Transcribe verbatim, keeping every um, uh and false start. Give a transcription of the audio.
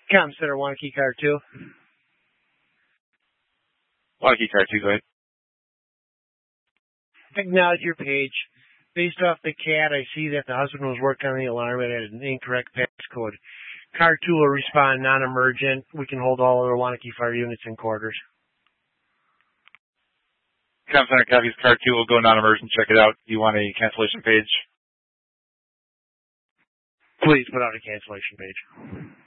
Com Center, Waunakee Car two. Waunakee Car two, go ahead. Acknowledge your page. Based off the C A D, I see that the husband was working on the alarm and had an incorrect passcode. Car two will respond non-emergent. We can hold all other Waunakee Fire units in quarters. Com Center copies. Car two will go non-emergent. Check it out. Do you want a cancellation page? Please put out a cancellation page.